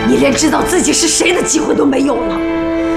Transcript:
你连知道自己是谁的机会都没有了。